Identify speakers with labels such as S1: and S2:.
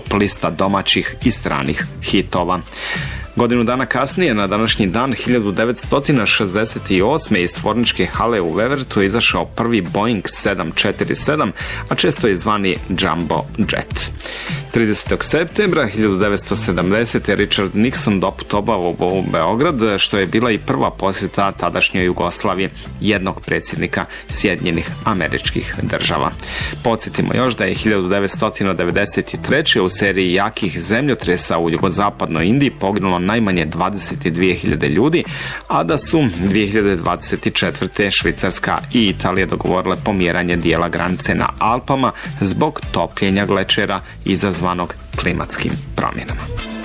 S1: top lista domaćih i stranih hitova. Godinu dana kasnije, na današnji dan 1968. iz tvorničke hale u Wevertu je izašao prvi Boeing 747, a često je zvani Jumbo Jet. 30. septembra 1970. Richard Nixon doputovao u Beograd, što je bila i prva posjeta tadašnjoj Jugoslaviji jednog predsjednika Sjedinjenih Američkih Država. Podsjetimo još da je 1993. u seriji jakih zemljotresa u jugozapadnoj Indiji poginulo najmanje 22.000 ljudi, a da su 2024. Švicarska i Italija dogovorile pomjeranje dijela granice na Alpama zbog topljenja glečera izazvanog klimatskim promjenama.